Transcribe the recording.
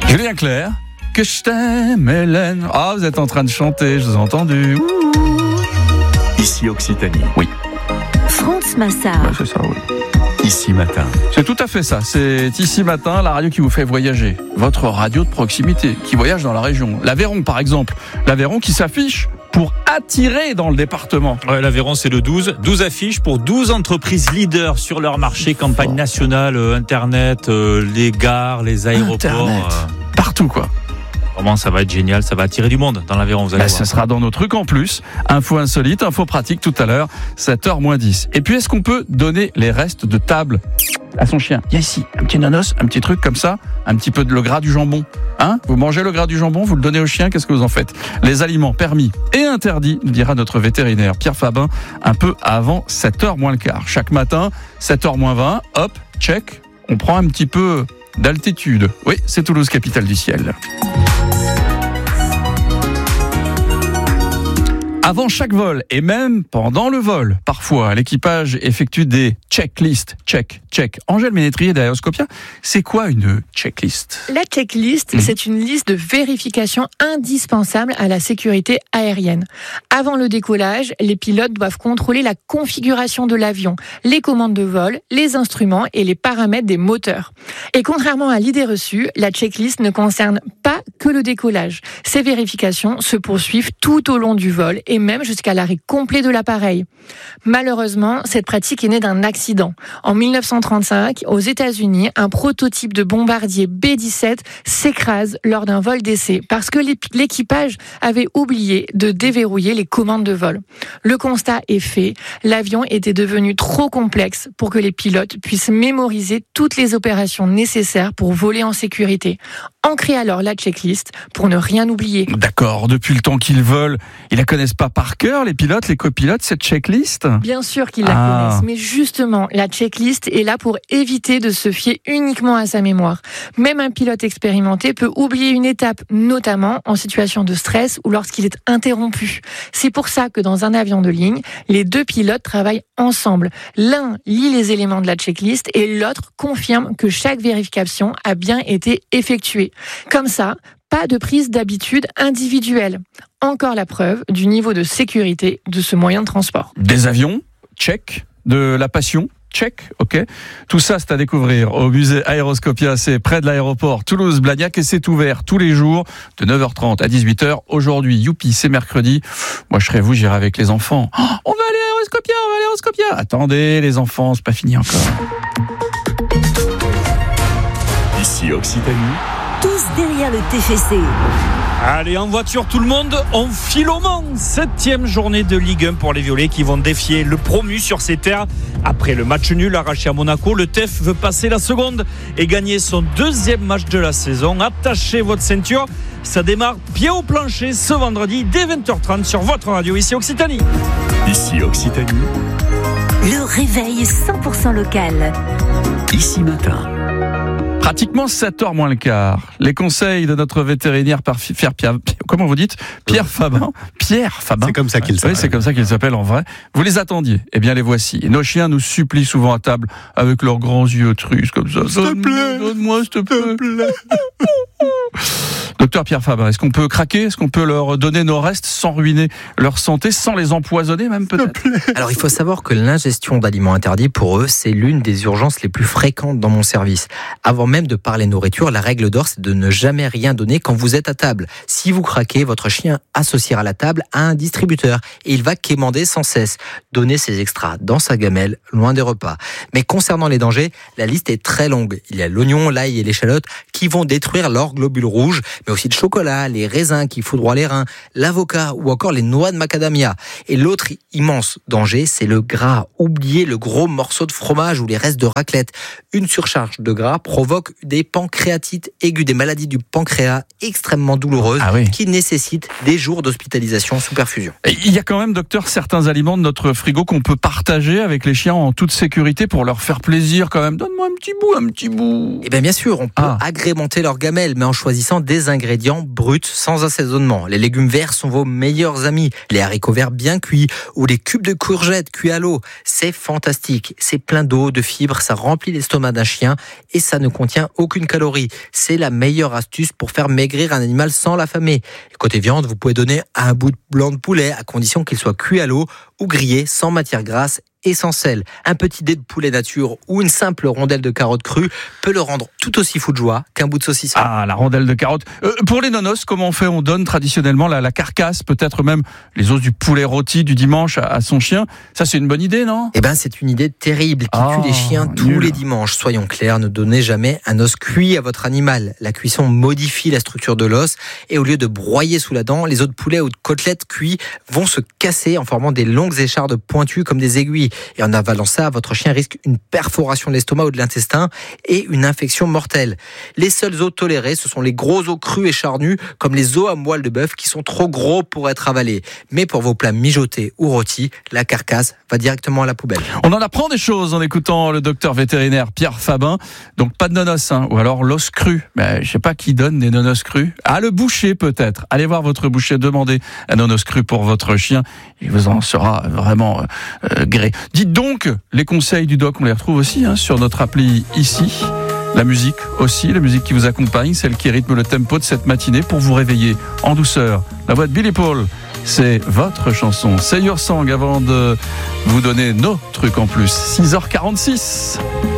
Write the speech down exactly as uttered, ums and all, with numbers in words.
Julien Clerc, que je t'aime Hélène. Ah, vous êtes en train de chanter, je vous ai entendu. Ouh. Ici Occitanie. Oui. France Massard. Ouais, c'est ça, oui. Ici Matin. C'est tout à fait ça. C'est Ici Matin, la radio qui vous fait voyager. Votre radio de proximité, qui voyage dans la région. L'Aveyron, par exemple. L'Aveyron qui s'affiche pour attirer dans le département. Ouais, l'Aveyron, c'est le douze. douze affiches pour douze entreprises leaders sur leur marché, campagne nationale, euh, Internet, euh, les gares, les aéroports. Internet. Euh... Partout, quoi. Vraiment, ça va être génial, ça va attirer du monde dans l'Aveyron, vous allez Bah, voir. ce sera dans nos trucs en plus. Info insolite, info pratique tout à l'heure, sept heures moins dix. Et puis, est-ce qu'on peut donner les restes de table à son chien? Il y a ici un petit nanos, un petit truc comme ça, un petit peu de le gras du jambon. Hein? Vous mangez le gras du jambon, vous le donnez au chien, qu'est-ce que vous en faites? Les aliments permis et interdits, nous dira notre vétérinaire Pierre Fabin, un peu avant sept heures moins le quart. Chaque matin, sept heures moins vingt, hop, check, on prend un petit peu d'altitude. Oui, c'est Toulouse, capitale du ciel. Avant chaque vol et même pendant le vol, parfois, l'équipage effectue des checklists. Check, check. Angèle Ménétrier d'Aéroscopia, c'est quoi une checklist? La checklist, mmh. c'est une liste de vérifications indispensables à la sécurité aérienne. Avant le décollage, les pilotes doivent contrôler la configuration de l'avion, les commandes de vol, les instruments et les paramètres des moteurs. Et contrairement à l'idée reçue, la checklist ne concerne pas que le décollage. Ces vérifications se poursuivent tout au long du vol et même jusqu'à l'arrêt complet de l'appareil. Malheureusement, cette pratique est née d'un accident. En mille neuf cent trente-cinq, aux États-Unis, un prototype de bombardier B dix-sept s'écrase lors d'un vol d'essai parce que l'équipage avait oublié de déverrouiller les commandes de vol. Le constat est fait, l'avion était devenu trop complexe pour que les pilotes puissent mémoriser toutes les opérations nécessaires pour voler en sécurité. On crée alors la checklist pour ne rien oublier. D'accord, depuis le temps qu'ils volent, ils la connaissent pas par cœur, les pilotes, les copilotes, cette checklist? Bien sûr qu'ils la ah. connaissent, mais justement, la checklist est là pour éviter de se fier uniquement à sa mémoire. Même un pilote expérimenté peut oublier une étape, notamment en situation de stress ou lorsqu'il est interrompu. C'est pour ça que dans un avion de ligne, les deux pilotes travaillent ensemble. L'un lit les éléments de la checklist et l'autre confirme que chaque vérification a bien été effectuée. Comme ça, pas de prise d'habitude individuelle. Encore la preuve du niveau de sécurité de ce moyen de transport. Des avions, check. De la passion, check. Ok. Tout ça, c'est à découvrir au musée Aéroscopia. C'est près de l'aéroport Toulouse-Blagnac et c'est ouvert tous les jours de neuf heures trente à dix-huit heures. Aujourd'hui, youpi, c'est mercredi. Moi, je serai vous, j'irai avec les enfants. Oh, on va aller à Aéroscopia, on va aller à Aéroscopia. Attendez, les enfants, c'est pas fini encore. Ici Occitanie. Tous derrière le T F C. Allez, en voiture tout le monde, on file au Mans. Septième journée de Ligue un pour les Violets qui vont défier le promu sur ses terres. Après le match nul arraché à Monaco, le T E F veut passer la seconde et gagner son deuxième match de la saison. Attachez votre ceinture, ça démarre pied au plancher ce vendredi dès vingt heures trente sur votre radio ici Occitanie. Ici Occitanie. Le réveil cent pour cent local. Ici Matin. Pratiquement sept heures moins le quart. Les conseils de notre vétérinaire par Pierre, Pierre, comment vous dites? Pierre Fabin. Pierre Fabin. C'est comme ça qu'il s'appelle. Oui, c'est comme ça qu'il s'appelle en vrai. Vous les attendiez. Eh bien, les voici. Nos chiens nous supplient souvent à table avec leurs grands yeux trusses comme ça. S'il te plaît. Donne-moi, s'il te plaît. Docteur Pierre Fabin, est-ce qu'on peut craquer? Est-ce qu'on peut leur donner nos restes sans ruiner leur santé, sans les empoisonner même peut-être? Alors il faut savoir que l'ingestion d'aliments interdits pour eux, c'est l'une des urgences les plus fréquentes dans mon service. Avant même de parler nourriture, la règle d'or, c'est de ne jamais rien donner quand vous êtes à table. Si vous craquez, votre chien associera la table à un distributeur et il va quémander sans cesse. Donnez ses extras dans sa gamelle, loin des repas. Mais concernant les dangers, la liste est très longue. Il y a l'oignon, l'ail et l'échalote qui vont détruire leurs globules rouges, mais aussi le chocolat, les raisins qui foudroient les reins, l'avocat ou encore les noix de macadamia. Et l'autre immense danger, c'est le gras. Oubliez le gros morceau de fromage ou les restes de raclette. Une surcharge de gras provoque des pancréatites aiguës, des maladies du pancréas extrêmement douloureuses ah oui. qui nécessitent des jours d'hospitalisation sous perfusion. Et il y a quand même, docteur, certains aliments de notre frigo qu'on peut partager avec les chiens en toute sécurité pour leur faire plaisir quand même. Donne-moi un petit bout, un petit bout. Eh bien, bien sûr, on peut ah. agrémenter leur gamelle, mais en choisissant des ingrédients bruts, sans assaisonnement. Les légumes verts sont vos meilleurs amis. Les haricots verts bien cuits ou les cubes de courgettes cuits à l'eau. C'est fantastique. C'est plein d'eau, de fibres, ça remplit l'estomac. l'estomac d'un chien et ça ne contient aucune calorie. C'est la meilleure astuce pour faire maigrir un animal sans l'affamer. Côté viande, vous pouvez donner un bout de blanc de poulet à condition qu'il soit cuit à l'eau ou grillé sans matière grasse et sans sel. Un petit dé de poulet nature ou une simple rondelle de carotte crue peut le rendre tout aussi fou de joie qu'un bout de saucisson. Ah, la rondelle de carotte. Euh, pour les nonos, comment on fait? On donne traditionnellement la, la carcasse, peut-être même les os du poulet rôti du dimanche à, à son chien. Ça, c'est une bonne idée, non? Eh ben, c'est une idée terrible qui oh, tue les chiens tous nul. les dimanches. Soyons clairs, ne donnez jamais un os cuit à votre animal. La cuisson modifie la structure de l'os et au lieu de broyer sous la dent, les os de poulet ou de côtelettes cuits vont se casser en formant des longues échardes pointues comme des aiguilles. Et en avalant ça, votre chien risque une perforation de l'estomac ou de l'intestin et une infection mortelle. Les seuls os tolérés, ce sont les gros os crus et charnus, comme les os à moelle de bœuf qui sont trop gros pour être avalés. Mais pour vos plats mijotés ou rôtis, la carcasse va directement à la poubelle. On en apprend des choses en écoutant le docteur vétérinaire Pierre Fabin. Donc pas de nonos, hein, ou alors l'os cru. Mais je sais pas qui donne des nonos crus. Ah, le boucher peut-être. Allez voir votre boucher, demandez un nonos cru pour votre chien. Il vous en sera vraiment euh, gré. Dites donc, les conseils du doc, on les retrouve aussi hein, sur notre appli ici. La musique aussi, la musique qui vous accompagne, celle qui rythme le tempo de cette matinée pour vous réveiller en douceur. La voix de Billy Paul, c'est votre chanson. Say Your Song avant de vous donner nos trucs en plus. six heures quarante-six.